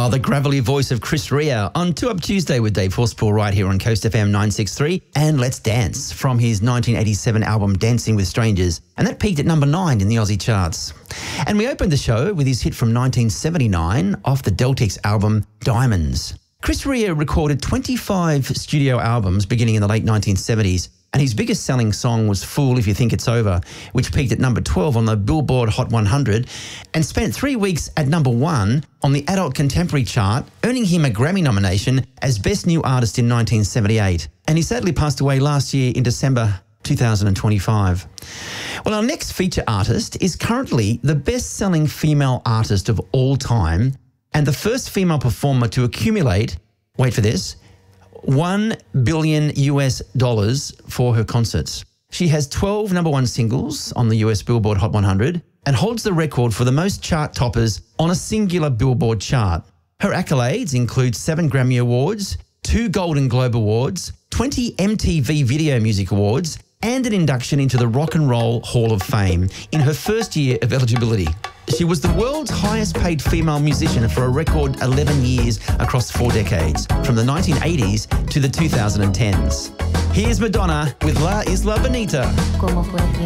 Oh, the gravelly voice of Chris Rea on 2 Up Tuesday with Dave Horspool right here on Coast FM 963 and Let's Dance from his 1987 album Dancing with Strangers, and that peaked at number 9 in the Aussie charts. And we opened the show with his hit from 1979 off the Deltex album Diamonds. Chris Rea recorded 25 studio albums beginning in the late 1970s, and his biggest selling song was Fool If You Think It's Over, which peaked at number 12 on the Billboard Hot 100 and spent 3 weeks at number 1 on the Adult Contemporary chart, earning him a Grammy nomination as Best New Artist in 1978. And he sadly passed away last year in December 2025. Well, our next feature artist is currently the best-selling female artist of all time and the first female performer to accumulate, wait for this, $1 billion for her concerts. She has 12 number 1 singles on the US Billboard Hot 100 and holds the record for the most chart toppers on a singular Billboard chart. Her accolades include 7 Grammy Awards, 2 Golden Globe Awards, 20 MTV Video Music Awards, and an induction into the Rock and Roll Hall of Fame in her first year of eligibility. She was the world's highest paid female musician for a record 11 years across 4 decades, from the 1980s to the 2010s. Here's Madonna with La Isla Bonita.